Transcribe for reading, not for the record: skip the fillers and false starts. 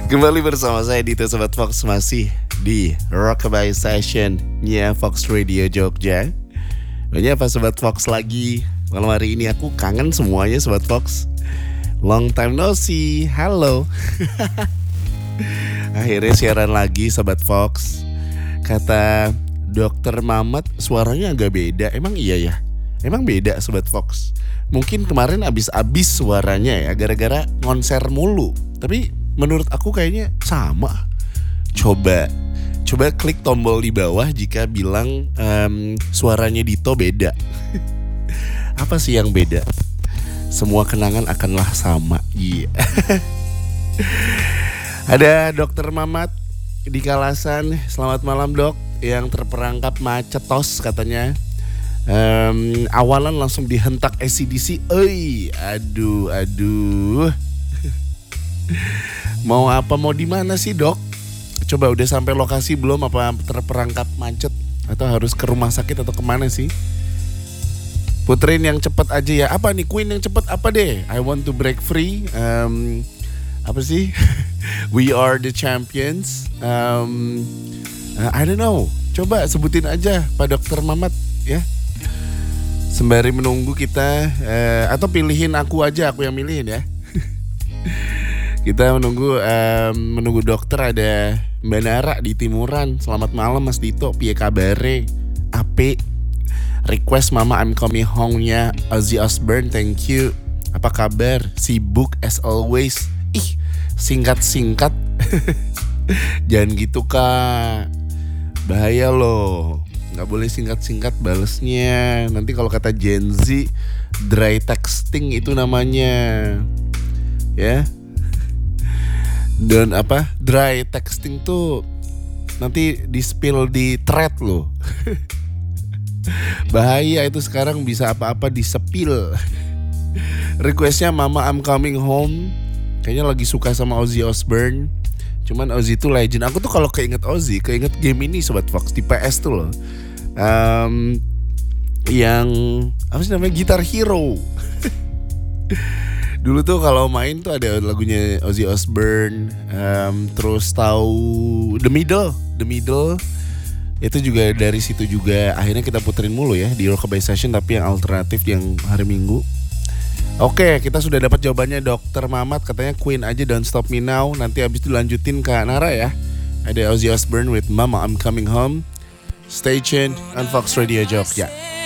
Kembali bersama saya Dito Sobat Fox, masih di Rockabye Session-nya Fox Radio Jogja. Banyak apa Sobat Fox lagi? Malam hari ini aku kangen semuanya Sobat Fox. Long time no see. Halo. Akhirnya siaran lagi Sobat Fox. Kata Dokter Mamat, suaranya agak beda. Emang iya ya? Emang beda Sobat Fox. Mungkin kemarin abis-abis suaranya ya, gara-gara konser mulu. Tapi menurut aku kayaknya sama. Coba klik tombol di bawah jika bilang suaranya Dito beda. Apa sih yang beda? Semua kenangan akanlah sama. Iya. Ada Dokter Mamat di Kalasan. Selamat malam dok. Yang terperangkap macetos katanya. Awalan langsung dihentak AC/DC. Aduh. Mau apa, mau di mana sih dok? Coba udah sampai lokasi belum? Apa terperangkap macet? Atau harus ke rumah sakit atau kemana sih? Puterin yang cepet aja ya. Apa nih Queen yang cepet apa deh? I want to break free. Apa sih? We are the champions. I don't know. Coba sebutin aja Pak Dokter Mamat ya. Sembari menunggu kita atau pilihin aku aja, aku yang milihin ya. Kita menunggu dokter. Ada Mbak Nara di Timuran. Selamat malam Mas Dito, piye kabare? Ape. Request Mama I'm Coming Home-nya Ozzy Osbourne, thank you. Apa kabar? Sibuk as always. Ih, singkat-singkat. Jangan gitu kak, bahaya loh. Gak boleh singkat-singkat balesnya. Nanti kalau kata Gen Z, dry texting itu namanya. Ya. Dan dry texting tuh nanti di-spill di thread loh. Bahaya itu, sekarang bisa apa-apa di-spill. Requestnya Mama I'm Coming Home. Kayaknya lagi suka sama Ozzy Osbourne. Cuman Ozzy itu legend. Aku tuh kalau keinget Ozzy, keinget game ini Sobat Fox di PS tuh loh. Yang apa sih namanya, Guitar Hero. Dulu tuh kalau main tuh ada lagunya Ozzy Osbourne, terus tahu The Middle itu juga dari situ juga. Akhirnya kita puterin mulu ya di Rockabye Session, tapi yang alternatif yang hari Minggu. Oke, kita sudah dapat jawabannya Dokter Mamat, katanya Queen aja Don't Stop Me Now. Nanti abis itu lanjutin ke Nara ya. Ada Ozzy Osbourne with Mama I'm Coming Home. Stay tuned on Fox Radio Jogja.